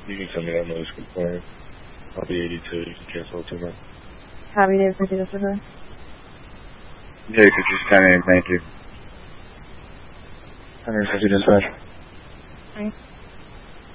You can send me that notice complaint. I'll be 82. You can cancel it tonight. Copy, Dave. Proceed with her. Yeah, you could just 10-8, thank you. 150 dispatch. Alright.